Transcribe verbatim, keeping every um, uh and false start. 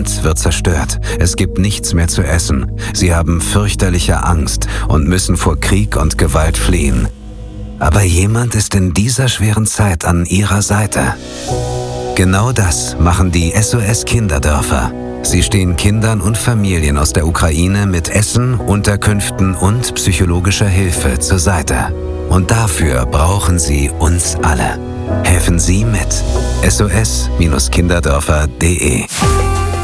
Land wird zerstört. Es gibt nichts mehr zu essen. Sie haben fürchterliche Angst und müssen vor Krieg und Gewalt fliehen. Aber jemand ist in dieser schweren Zeit an ihrer Seite. Genau das machen die S O S-Kinderdörfer. Sie stehen Kindern und Familien aus der Ukraine mit Essen, Unterkünften und psychologischer Hilfe zur Seite. Und dafür brauchen sie uns alle. Helfen Sie mit. S O S Kinderdörfer punkt de